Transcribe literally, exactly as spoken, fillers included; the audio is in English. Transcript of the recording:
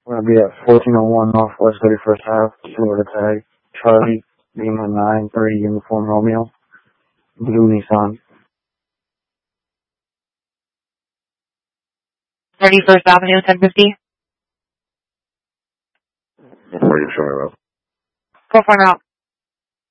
We're going to be at fourteen oh one Northwest thirty-first Avenue, Florida tag, Charlie, Lima nine three Uniform Romeo, blue Nissan. thirty-first Avenue, ten fifty. Where are you showing up? Go for now.